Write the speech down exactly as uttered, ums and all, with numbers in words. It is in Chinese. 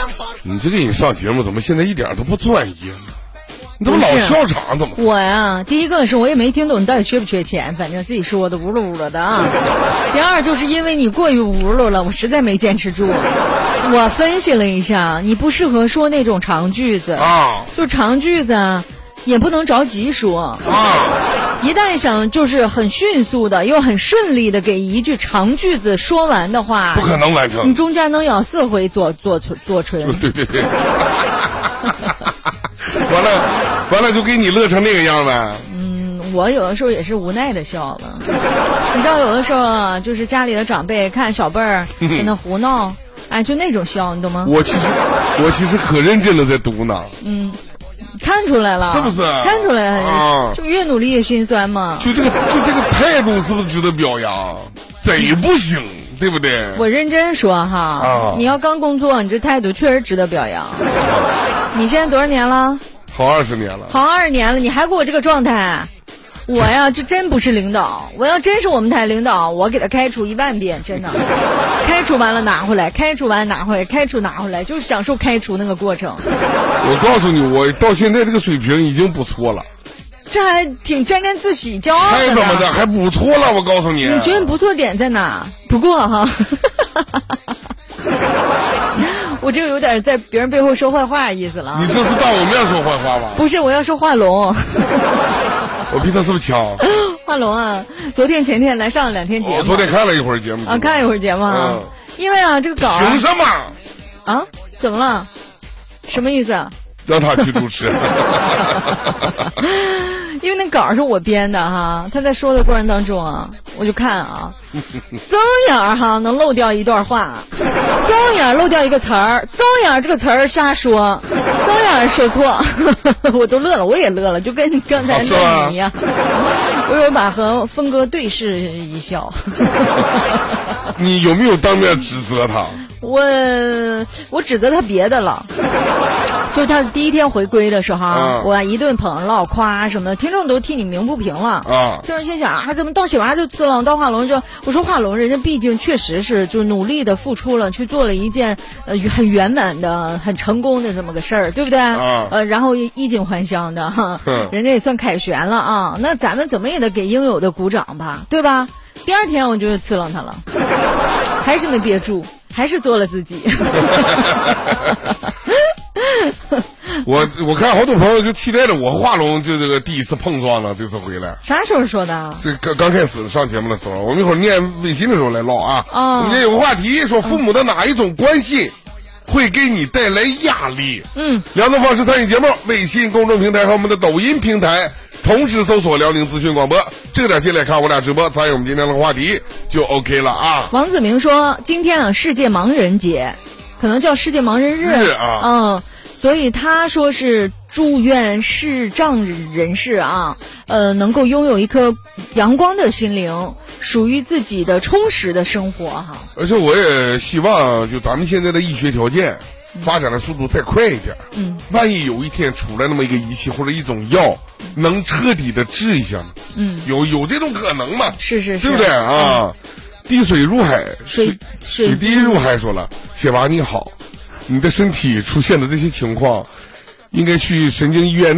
你这个你上节目怎么现在一点都不专业呢？你怎么老笑场？怎么？ 我呀，第一个是我也没听懂你到底缺不缺钱，反正自己说的呜噜呜噜的啊。第二就是因为你过于呜噜了，我实在没坚持住。我分析了一下，你不适合说那种长句子啊， 就长句子也不能着急说啊。 一旦想就是很迅速的又很顺利的给一句长句子说完的话， 不可能完成。 你中间能咬四回左左左唇。 对对对。完了，完了就给你乐成那个样呗。 嗯，我有的时候也是无奈的笑了。你知道，有的时候啊，就是家里的长辈看小辈儿跟他胡闹，哎，就那种笑，你懂吗？ 我其实，我其实可认真的在读呢。 嗯。看出来了， 是不是？ 看出来了， 啊， 就越努力越心酸嘛。 就这个，就这个态度是不是值得表扬？贼不行，对不对？ 我认真说哈， 啊， 你要刚工作，你这态度确实值得表扬。你现在多少年了？ 好二十年了。 好二十年了，你还给我这个状态？我呀，这真不是领导。我要真是我们台领导，我给他开除一万遍，真的。开除完了拿回来，开除完拿回来，开除拿回来，就是享受开除那个过程。 我告诉你，我到现在这个水平已经不错了。 这还挺沾沾自喜、骄傲的。 还怎么的？还不错了，我告诉你。 你觉得不错点在哪？不过哈。我这个有点在别人背后说坏话意思了。 你这是当我面说坏话吧？ 不是，我要说华龙。 我比他是不是强？ 华龙啊，昨天前天来上了两天节目。 我昨天看了一会儿节目啊，看了一会儿节目啊。嗯、因为啊，这个稿、啊。 凭什么？ 啊？怎么了？什么意思？ 让他去主持。 因为那稿是我编的哈，他在说的过程当中啊，我就看啊，睁眼哈能漏掉一段话，睁眼漏掉一个词儿，睁眼这个词儿瞎说，睁眼说错，我都乐了，我也乐了，就跟刚才那你一样，我有把和峰哥对视一笑。 你有没有当面指责他？ 我我指责他别的了。就他第一天回归的时候，啊、我一顿捧唠夸什么的，听众都替你鸣不平了。啊，就是心想啊，怎么到喜娃就呲了，到华龙就我说华龙，人家毕竟确实是就是努力的付出了，去做了一件呃很圆满的、很成功的这么个事儿，对不对？啊，呃，然后衣锦还乡的，哈，人家也算凯旋了啊。那咱们怎么也得给应有的鼓掌吧，对吧？第二天我就呲楞他了，还是没憋住，还是做了自己。 我我看好多朋友就期待着我和华龙就这个第一次碰撞了，这次回来。 啥时候说的？ 这刚刚开始上节目的时候，我们一会儿念微信的时候来唠啊。 哦、 我们这有个话题说，父母的哪一种关系会给你带来压力？ 嗯， 两种方式参与节目：微信公众平台和我们的抖音平台，同时搜索辽宁资讯广播，这点进来看我俩直播，参与我们今天的话题就 OK 了啊。 王子明说，今天啊世界盲人节，可能叫世界盲人日。 日啊， 嗯。所以他说是祝愿视障人士啊，呃，能够拥有一颗阳光的心灵，属于自己的充实的生活哈。 而且我也希望，就咱们现在的医学条件发展的速度再快一点。嗯，万一有一天出来那么一个仪器或者一种药，能彻底的治一下，嗯，有有这种可能吗？ 是是是， 对不对啊？嗯、滴水入海， 水水滴入海说了，雪娃你好。你的身体出现的这些情况，应该去神经医院